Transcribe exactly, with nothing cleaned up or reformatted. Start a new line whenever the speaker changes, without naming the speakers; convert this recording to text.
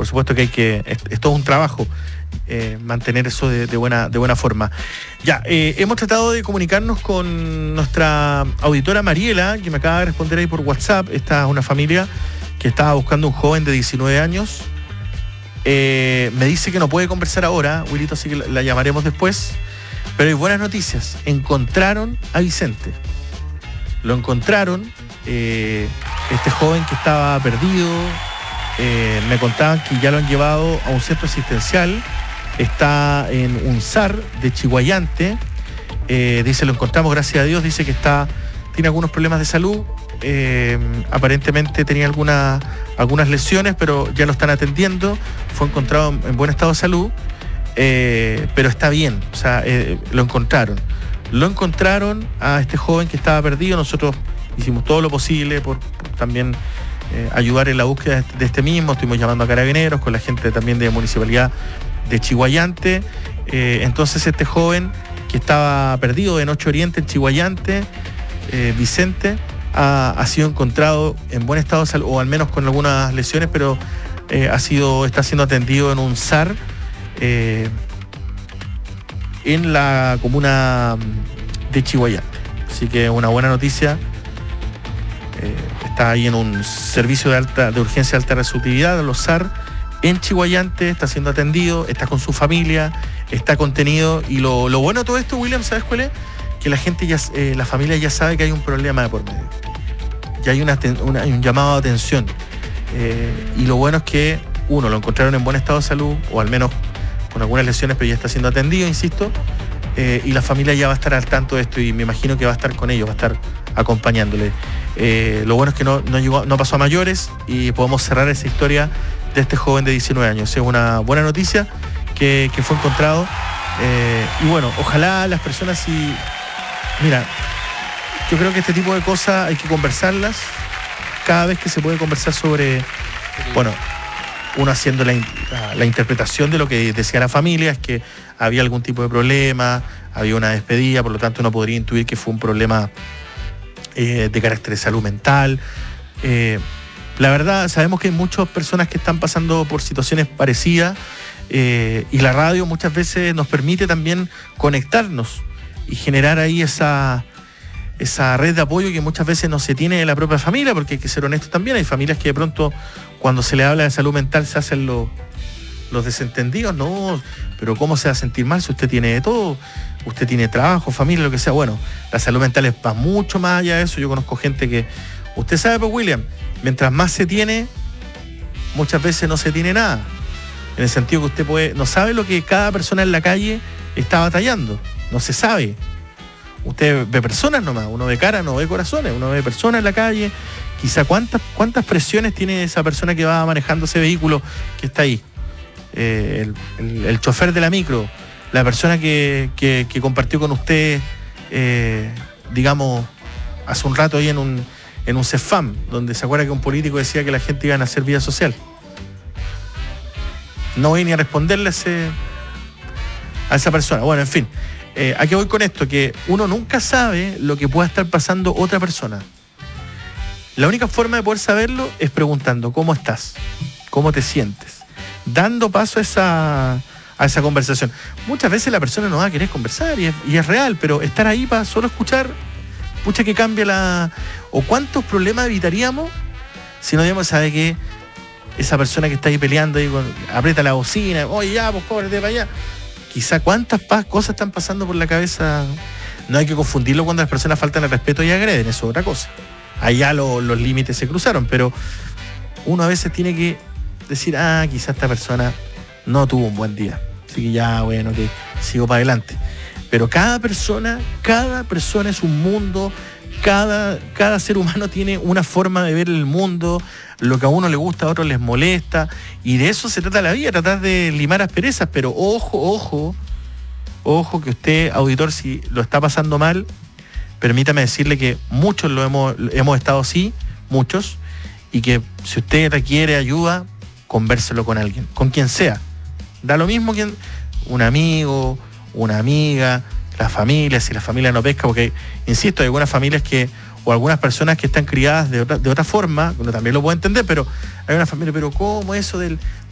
por supuesto que hay que, es, es todo un trabajo eh, mantener eso de, de, buena, de buena forma. Ya, eh, hemos tratado de comunicarnos con nuestra auditora Mariela, que me acaba de responder ahí por WhatsApp. Esta es una familia que estaba buscando un joven de diecinueve años. Eh, me dice que no puede conversar ahora, Wilito, así que la, la llamaremos después. Pero hay buenas noticias. Encontraron a Vicente. Lo encontraron. Eh, este joven que estaba perdido. Eh, me contaban que ya lo han llevado a un centro asistencial. Está en un S A R de Chiguayante. Eh, dice, lo encontramos, gracias a Dios. Dice que está, tiene algunos problemas de salud. Eh, aparentemente tenía alguna, algunas lesiones, pero ya lo están atendiendo. Fue encontrado en buen estado de salud, eh, pero está bien. O sea, eh, lo encontraron. Lo encontraron a este joven que estaba perdido. Nosotros hicimos todo lo posible por, por también eh, ayudar en la búsqueda de este, de este mismo. Estuvimos llamando a carabineros, con la gente también de Municipalidad de Chiguayante. Eh, entonces este joven que estaba perdido en Ocho Oriente, en Chiguayante, eh, Vicente, ha, ha sido encontrado en buen estado de salud, o al menos con algunas lesiones, pero eh, ha sido, está siendo atendido en un S A R eh, en la comuna de Chiguayante. Así que una buena noticia. Eh, está ahí en un servicio de alta de urgencia de alta resolutividad, los S A R, en Chiguayante, está siendo atendido, está con su familia, está contenido. Y lo, lo bueno de todo esto, William, ¿sabes cuál es? Que la gente ya, eh, la familia ya sabe que hay un problema de por medio. Ya hay, una, una, hay un llamado de atención. Eh, y lo bueno es que, uno, lo encontraron en buen estado de salud, o al menos con algunas lesiones, pero ya está siendo atendido, insisto. Eh, y la familia ya va a estar al tanto de esto, y me imagino que va a estar con ellos, va a estar acompañándole. Eh, lo bueno es que no, no, llegó, no pasó a mayores, y podemos cerrar esa historia de este joven de diecinueve años. Es una buena noticia que, que fue encontrado. Eh, y bueno, ojalá las personas, si... Mira, yo creo que este tipo de cosas hay que conversarlas cada vez que se puede conversar sobre, bueno, uno haciendo la, la, la interpretación de lo que decía la familia, es que había algún tipo de problema, había una despedida, por lo tanto uno podría intuir que fue un problema eh, de carácter de salud mental. Eh, la verdad, sabemos que hay muchas personas que están pasando por situaciones parecidas, eh, y la radio muchas veces nos permite también conectarnos y generar ahí esa, esa red de apoyo que muchas veces no se tiene de la propia familia, porque hay que ser honestos también. Hay familias que de pronto, cuando se le habla de salud mental, se hacen los, los desentendidos. No, pero ¿cómo se va a sentir mal si usted tiene de todo? Usted tiene trabajo, familia, lo que sea. Bueno, la salud mental es para mucho más allá de eso. Yo conozco gente que, usted sabe, pues, William, mientras más se tiene, muchas veces no se tiene nada. En el sentido que usted puede, no sabe lo que cada persona en la calle está batallando. No se sabe. Usted ve personas nomás, uno ve cara, no ve corazones, uno ve personas en la calle. Quizá cuántas, cuántas presiones tiene esa persona que va manejando ese vehículo que está ahí. Eh, el, el, el chofer de la micro, la persona que, que, que compartió con usted, eh, digamos, hace un rato ahí en un, en un CEFAM, donde se acuerda que un político decía que la gente iba a hacer vida social. No voy ni a responderle a, ese, a esa persona. Bueno, en fin. Eh, ¿A qué voy con esto? Que uno nunca sabe lo que pueda estar pasando otra persona. La única forma de poder saberlo es preguntando ¿cómo estás? ¿Cómo te sientes? Dando paso a esa, a esa conversación. Muchas veces la persona no va a querer conversar y es, y es real, pero estar ahí para solo escuchar, pucha que cambia la... ¿O cuántos problemas evitaríamos si no digamos, sabe que esa persona que está ahí peleando, ahí con, aprieta la bocina, oye ya, pues cóbrate para allá? Quizá cuántas cosas están pasando por la cabeza. No hay que confundirlo cuando las personas faltan el respeto y agreden, eso es otra cosa. Allá lo, los límites se cruzaron, pero uno a veces tiene que decir, ah, quizá esta persona no tuvo un buen día, así que ya, bueno, que sigo para adelante. Pero cada persona, cada persona es un mundo, cada, cada ser humano tiene una forma de ver el mundo, lo que a uno le gusta, a otros les molesta, y de eso se trata la vida, tratar de limar asperezas. Pero ojo, ojo, ojo que usted, auditor, si lo está pasando mal, permítame decirle que muchos lo hemos, hemos estado así, muchos, y que si usted requiere ayuda, convérselo con alguien, con quien sea. Da lo mismo quien, un amigo, una amiga, la familia, si la familia no pesca, porque, insisto, hay algunas familias que, o algunas personas que están criadas de otra, de otra forma, uno también lo puede entender, pero hay una familia, pero ¿cómo eso del,